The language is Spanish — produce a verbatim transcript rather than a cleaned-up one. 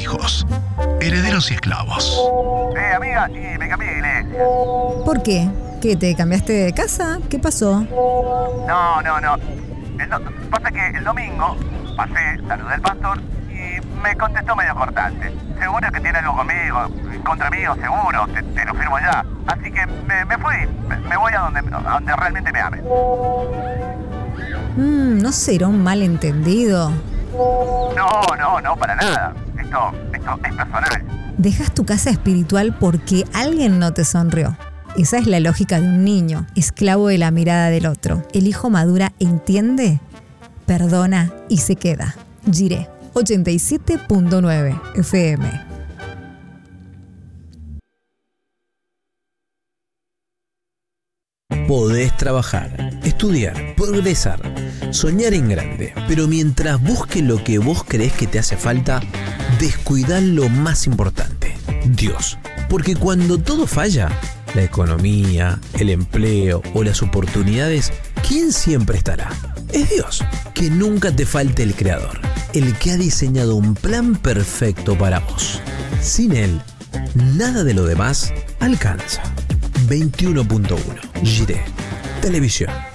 hijos, herederos y esclavos. Eh, amiga, sí, me cambié de iglesia. ¿Por qué? ¿Qué, te cambiaste de casa? ¿Qué pasó? No, no, no. El do- pasa que el domingo pasé, saludé al pastor y me contestó medio cortante. Seguro que tiene algo conmigo, contra mí, o seguro, te, te lo firmo ya. Así que me, me fui, me, me voy a donde, a donde realmente me amen. Mm, ¿no será un malentendido? No, no, no, para nada. Esto, esto es personal. Dejas tu casa espiritual porque alguien no te sonrió. Esa es la lógica de un niño, esclavo de la mirada del otro. El hijo madura, entiende, perdona y se queda. Jiré, ochenta y siete punto nueve F M. Podés trabajar, estudiar, progresar, soñar en grande, pero mientras busques lo que vos creés que te hace falta, descuidá lo más importante, Dios. Porque cuando todo falla, la economía, el empleo o las oportunidades, ¿quién siempre estará? Es Dios. Que nunca te falte el Creador, el que ha diseñado un plan perfecto para vos. Sin Él, nada de lo demás alcanza. veintiuno punto uno Jiré, Televisión.